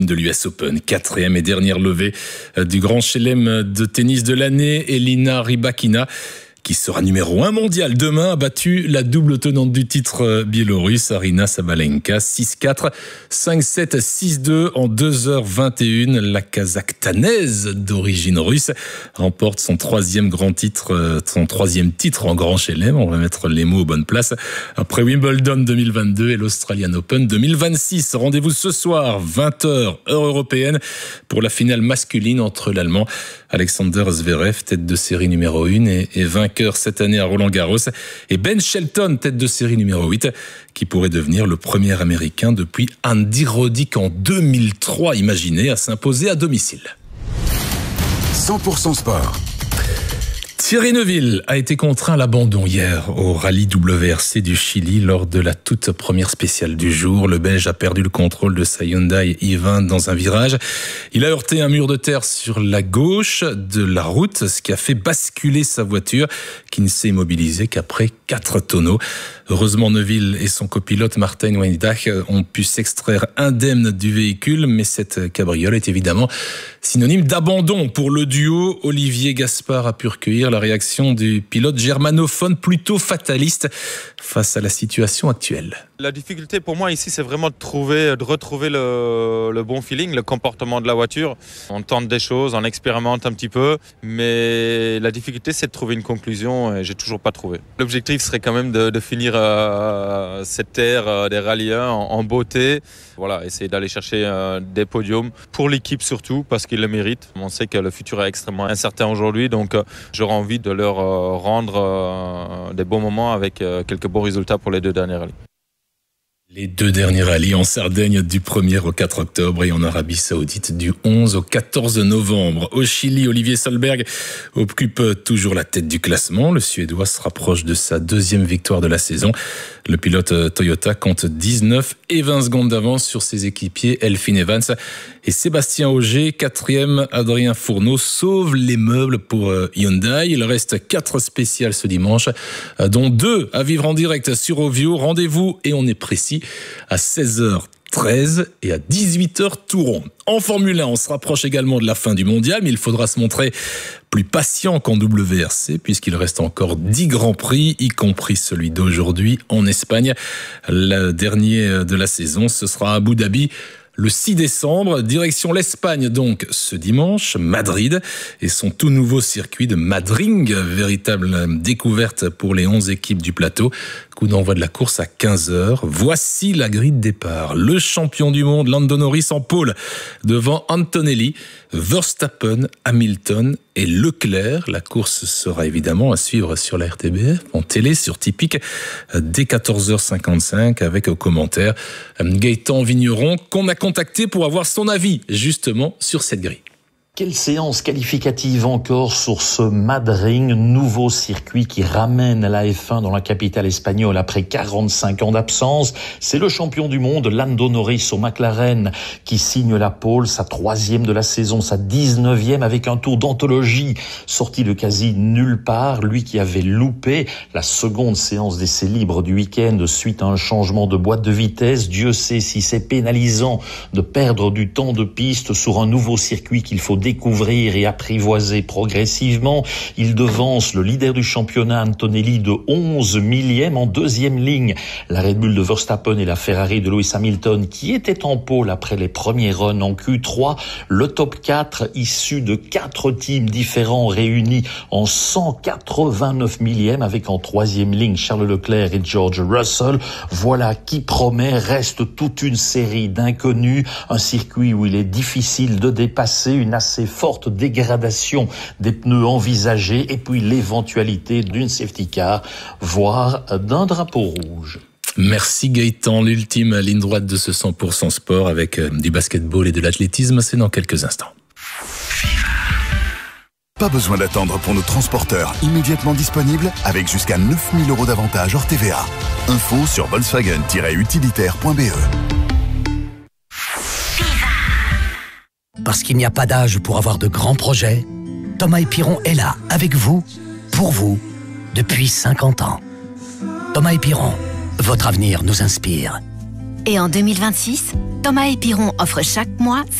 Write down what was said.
de l'US Open, 4e et dernière levée du Grand Chelem de tennis de l'année. Elina Rybakina, qui sera numéro 1 mondial demain, a battu la double tenante du titre biélorusse, Aryna Sabalenka, 6-4, 5-7, 6-2 en 2h21. La Kazakhstanaise d'origine russe remporte son troisième titre en Grand Chelem. On va mettre les mots aux bonnes places. Après Wimbledon 2022 et l'Australian Open 2026. Rendez-vous ce soir, 20h, heure européenne, pour la finale masculine entre l'Allemand Alexander Zverev, tête de série numéro 1 et vainqueur cette année à Roland-Garros, et Ben Shelton, tête de série numéro 8, qui pourrait devenir le premier Américain depuis Andy Roddick en 2003, imaginez, à s'imposer à domicile. 100% sport. Thierry Neuville a été contraint à l'abandon hier au rallye WRC du Chili lors de la toute première spéciale du jour. Le Belge a perdu le contrôle de sa Hyundai i20 dans un virage. Il a heurté un mur de terre sur la gauche de la route, ce qui a fait basculer sa voiture qui ne s'est immobilisée qu'après 4 tonneaux. Heureusement, Neuville et son copilote Martin Weindach ont pu s'extraire indemnes du véhicule, mais cette cabriole est évidemment synonyme d'abandon pour le duo. Olivier Gaspard a pu recueillir la réaction du pilote germanophone plutôt fataliste face à la situation actuelle. La difficulté pour moi ici, c'est vraiment de retrouver le bon feeling, le comportement de la voiture. On tente des choses, on expérimente un petit peu, mais la difficulté, c'est de trouver une conclusion et j'ai toujours pas trouvé. L'objectif serait quand même de finir cette ère des rallyeurs en beauté. Voilà, essayer d'aller chercher des podiums pour l'équipe surtout, parce qu'ils le méritent. On sait que le futur est extrêmement incertain aujourd'hui, donc j'aurais envie de leur rendre des bons moments avec quelques bons résultats pour les 2 derniers rallyes. Les 2 derniers rallyes en Sardaigne du 1er au 4 octobre et en Arabie Saoudite du 11 au 14 novembre. Au Chili, Olivier Solberg occupe toujours la tête du classement. Le Suédois se rapproche de sa 2e victoire de la saison. Le pilote Toyota compte 19 et 20 secondes d'avance sur ses équipiers Elfyn Evans et Sébastien Ogier. 4e, Adrien Fourneau sauve les meubles pour Hyundai. Il reste 4 spéciales ce dimanche, dont 2 à vivre en direct sur Ovio. Rendez-vous, et on est précis, à 16h13 et à 18h tout rond. En Formule 1, on se rapproche également de la fin du mondial, mais il faudra se montrer plus patient qu'en WRC, puisqu'il reste encore 10 grands prix, y compris celui d'aujourd'hui en Espagne. Le dernier de la saison, ce sera à Abu Dhabi le 6 décembre, direction l'Espagne donc ce dimanche, Madrid et son tout nouveau circuit de Madring, véritable découverte pour les 11 équipes du plateau. Coup d'envoi de la course à 15h. Voici la grille de départ. Le champion du monde, Lando Norris en pôle, devant Antonelli, Verstappen, Hamilton et Leclerc. La course sera évidemment à suivre sur la RTBF, en télé, sur Tipic, dès 14h55, avec au commentaire Gaëtan Vigneron, qu'on a contacté pour avoir son avis justement sur cette grille. Quelle séance qualificative encore sur ce Madring, nouveau circuit qui ramène la F1 dans la capitale espagnole après 45 ans d'absence. C'est le champion du monde, Lando Norris au McLaren, qui signe la pole, sa 3e de la saison, sa 19e avec un tour d'anthologie sorti de quasi nulle part. Lui qui avait loupé la seconde séance d'essai libre du week-end suite à un changement de boîte de vitesse. Dieu sait si c'est pénalisant de perdre du temps de piste sur un nouveau circuit qu'il faut découvrir et apprivoiser progressivement. Il devance le leader du championnat, Antonelli, de 11 millièmes en 2e ligne. La Red Bull de Verstappen et la Ferrari de Lewis Hamilton qui étaient en pôle après les premiers runs en Q3. Le top 4 issu de 4 teams différents réunis en 189 millièmes avec en 3e ligne Charles Leclerc et George Russell. Voilà qui promet. Reste toute une série d'inconnus. Un circuit où il est difficile de dépasser, une assez forte dégradation des pneus envisagés et puis l'éventualité d'une safety car, voire d'un drapeau rouge. Merci Gaëtan. L'ultime ligne droite de ce 100% sport avec du basketball et de l'athlétisme, c'est dans quelques instants. Pas besoin d'attendre pour nos transporteurs immédiatement disponibles avec jusqu'à 9 000 € d'avantages hors TVA. Info sur volkswagen-utilitaire.be. Parce qu'il n'y a pas d'âge pour avoir de grands projets, Thomas & Piron est là, avec vous, pour vous, depuis 50 ans. Thomas & Piron, votre avenir nous inspire. Et en 2026, Thomas et Piron offrent chaque mois